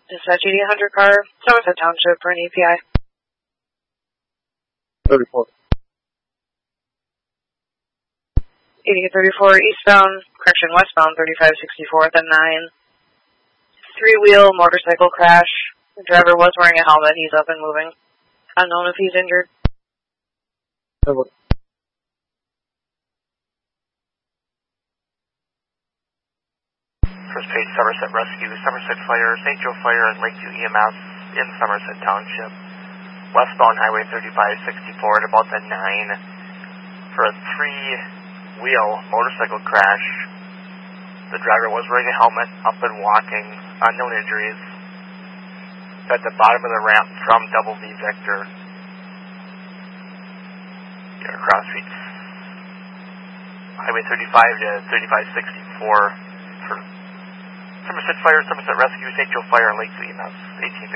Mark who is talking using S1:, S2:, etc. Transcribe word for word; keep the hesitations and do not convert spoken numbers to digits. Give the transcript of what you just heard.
S1: Dispatch eighty one hundred car, Somerset Township for an E P I.
S2: thirty-four.
S1: eighty thirty-four eastbound, correction westbound thirty-five sixty-fourth and nine. Three-wheel motorcycle crash. The driver was wearing a helmet. He's up and moving. Unknown if he's injured.
S2: Over.
S3: First page, Somerset Rescue, Somerset Fire, Saint Joe Fire, and Lakeview E M S in Somerset Township. Westbound Highway thirty-five sixty-four at about the nine for a three-wheel motorcycle crash. The driver was wearing a helmet, up and walking, unknown injuries. At the bottom of the ramp from Double V Victor. You're across streets. Highway thirty-five to thirty-five sixty-four for Somerset Fire, Somerset Rescue, Saint Joe Fire, and Lakeview E M S, eighteen